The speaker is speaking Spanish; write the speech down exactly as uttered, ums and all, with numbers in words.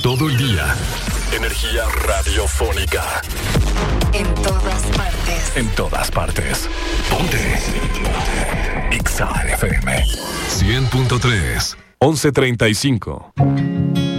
todo el día. Energía radiofónica. En todas partes. En todas partes. Ponte. X A F M. cien punto tres. once treinta y cinco.